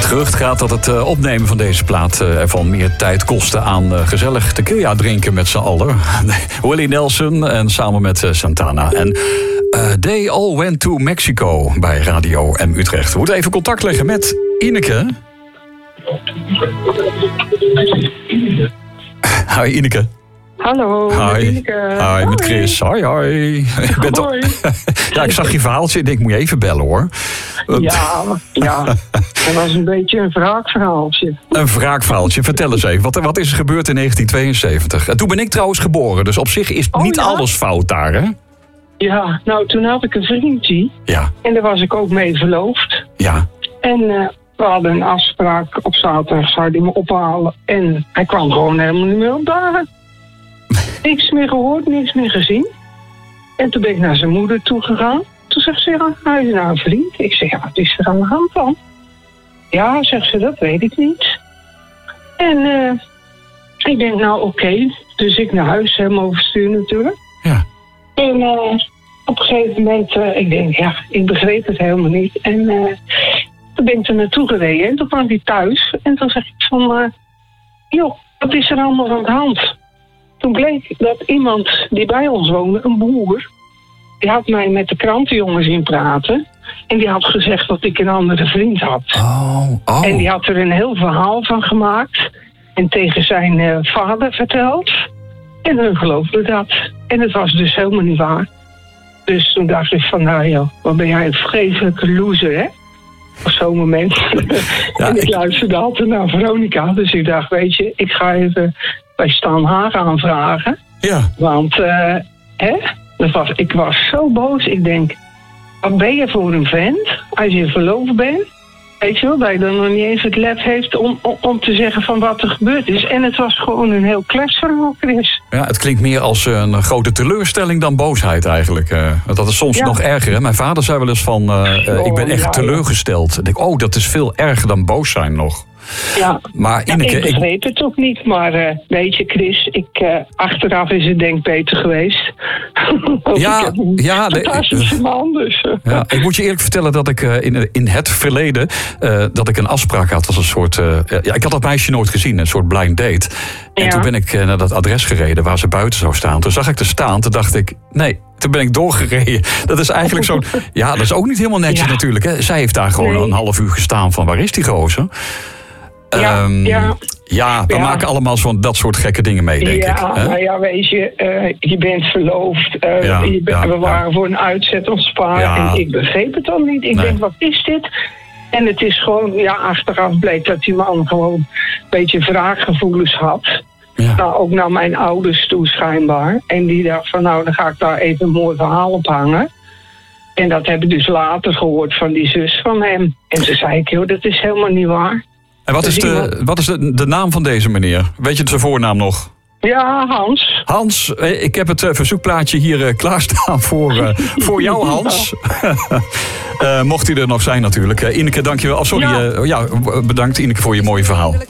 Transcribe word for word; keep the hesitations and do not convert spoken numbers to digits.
Het gerucht gaat dat het uh, opnemen van deze plaat uh, ervan meer tijd kostte aan uh, gezellig tequila drinken met z'n allen. Willie Nelson en samen met uh, Santana. En uh, They All Went to Mexico bij Radio M Utrecht. We moeten even contact leggen met Ineke. Hi Ineke. Hallo, hi. met Ineke. Hi, hoi. met Chris. Hoi, hoi. Je bent hoi. Al... ja, ik zag je verhaaltje. Ik denk, moet je even bellen, hoor. Ja, ja. Dat was een beetje een wraakverhaaltje. Een wraakverhaaltje. Vertel eens even. Wat, wat is er gebeurd in negentien tweeënzeventig? En toen ben ik trouwens geboren. Dus op zich is oh, niet ja? alles fout daar, hè? Ja, nou, toen had ik een vriendje. Ja. En daar was ik ook mee verloofd. Ja. En uh, we hadden een afspraak op zaterdag. Zou hij me ophalen. En hij kwam gewoon helemaal niet meer op dagen. Niks meer gehoord, niks meer gezien. En toen ben ik naar zijn moeder toegegaan. Toen zegt ze, ja, hij is nou een vriend. Ik zeg, ja, wat is er aan de hand dan? Ja, zegt ze, dat weet ik niet. En uh, ik denk, nou oké. Okay. Dus ik naar huis, hem oversturen natuurlijk. Ja. En uh, op een gegeven moment, uh, ik denk, ja, ik begreep het helemaal niet. En uh, toen ben ik er naartoe gereden. En toen kwam hij thuis. En toen zeg ik van, uh, joh, wat is er allemaal aan de hand? Toen bleek dat iemand die bij ons woonde, een boer, die had mij met de krantenjongens in praten. En die had gezegd dat ik een andere vriend had. Oh, oh. En die had er een heel verhaal van gemaakt. En tegen zijn uh, vader verteld. En hun geloofde dat. En het was dus helemaal niet waar. Dus toen dacht ik van, nou joh, wat ben jij een vreselijke loser, hè? Op zo'n moment. Ja, en ik, ik luisterde altijd naar Veronica. Dus ik dacht, weet je, ik ga even bij Stan Haag aanvragen. Ja. Want, uh, hè? Dat was, ik was zo boos. Ik denk, wat ben je voor een vent als je verloofd bent? Weet je wel, dat je dan nog niet eens het lef heeft om, om, om te zeggen van wat er gebeurd is. En het was gewoon een heel kletsverhaal, Chris. Ja, het klinkt meer als een grote teleurstelling dan boosheid eigenlijk. Uh, dat is soms ja. nog erger. Hè? Mijn vader zei wel eens van, uh, uh, oh, ik ben echt ja, teleurgesteld. Ik denk, oh, dat is veel erger dan boos zijn nog. Ja, maar Ineke, ja, ik begreep het ook niet. Maar uh, weet je, Chris, ik, uh, achteraf is het denk ik beter geweest. ja, ik een ja, fantastische man, dus. Uh. Ja, ik moet je eerlijk vertellen dat ik uh, in, in het verleden uh, dat ik een afspraak had als een soort. Uh, ja, ik had dat meisje nooit gezien, een soort blind date. En ja. toen ben ik uh, naar dat adres gereden waar ze buiten zou staan. Toen zag ik er staan, toen dacht ik, nee. Toen ben ik doorgereden. Dat is eigenlijk zo'n. Ja, dat is ook niet helemaal netjes ja. natuurlijk. Hè. Zij heeft daar gewoon nee. een half uur gestaan van waar is die gozer? Ja, um, ja. ja, we ja. maken allemaal zo'n dat soort gekke dingen mee, denk ja, ik. Ja, nou ja, weet je, uh, je bent verloofd. Uh, ja, je ben, ja, we waren ja. voor een uitzet ons spaar. Ja. En ik begreep het dan niet. Ik nee. denk, wat is dit? En het is gewoon, ja, achteraf bleek dat die man gewoon een beetje wraakgevoelens had. Ja. Nou, ook naar mijn ouders toe schijnbaar. En die dacht van, nou, dan ga ik daar even een mooi verhaal op hangen. En dat heb ik dus later gehoord van die zus van hem. En toen zei ik, joh, dat is helemaal niet waar. En wat is, de, wat is de, de naam van deze meneer? Weet je zijn voornaam nog? Ja, Hans. Hans, ik heb het verzoekplaatje hier klaarstaan voor, uh, voor jou, Hans. uh, mocht hij er nog zijn natuurlijk. Uh, Ineke, dankjewel. Oh, sorry, ja. Uh, ja, bedankt Ineke voor je mooie verhaal.